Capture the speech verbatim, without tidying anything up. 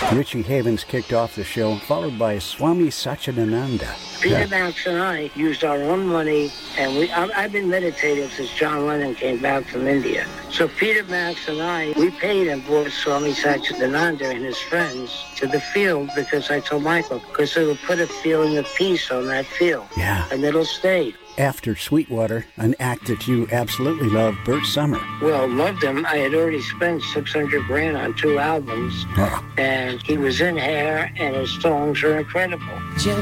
Richie Havens kicked off the show, followed by Swami Satchidananda. Peter Max and I used our own money, and we I, I've been meditating since John Lennon came back from India. So Peter Max and I, we paid and brought Swami Satchidananda and his friends to the field because I told Michael, because it'll put a feeling of peace on that field. Yeah. And it'll stay. After Sweetwater, an act that you absolutely love, Bert Summer. Well, loved him. I had already spent six hundred grand on two albums, Oh. and he was in Hair, and his songs are incredible.